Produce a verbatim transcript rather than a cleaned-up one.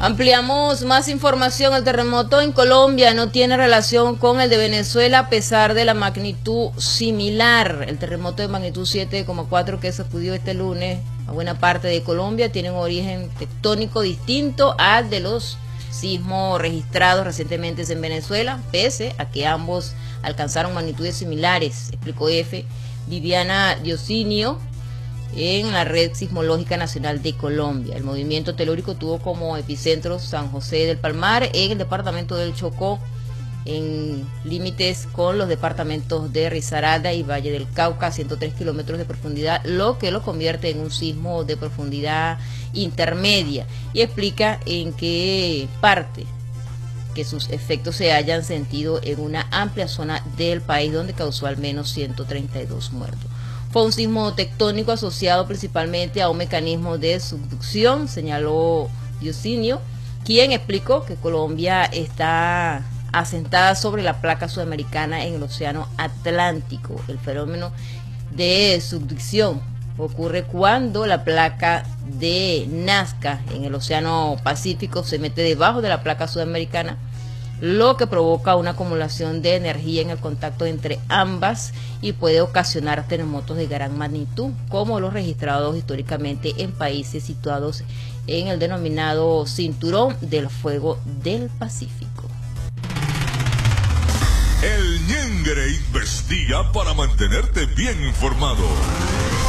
Ampliamos más información. El terremoto en Colombia no tiene relación con el de Venezuela a pesar de la magnitud similar. El terremoto de magnitud siete coma cuatro que sacudió este lunes a buena parte de Colombia tiene un origen tectónico distinto al de los sismos registrados recientemente en Venezuela, pese a que ambos alcanzaron magnitudes similares, explicó F. Viviana Diosinio en la Red Sismológica Nacional de Colombia. El movimiento telúrico tuvo como epicentro San José del Palmar, en el departamento del Chocó, en límites con los departamentos de Risaralda y Valle del Cauca, a ciento tres kilómetros de profundidad, lo que lo convierte en un sismo de profundidad intermedia, y explica en qué parte que sus efectos se hayan sentido en una amplia zona del país, donde causó al menos ciento treinta y dos muertos. Fue un sismo tectónico asociado principalmente a un mecanismo de subducción, señaló Diosinio, quien explicó que Colombia está asentada sobre la placa sudamericana en el océano Atlántico. El fenómeno de subducción ocurre cuando la placa de Nazca en el océano Pacífico se mete debajo de la placa sudamericana, lo que provoca una acumulación de energía en el contacto entre ambas y puede ocasionar terremotos de gran magnitud, como los registrados históricamente en países situados en el denominado Cinturón del Fuego del Pacífico. El Ñengre investiga para mantenerte bien informado.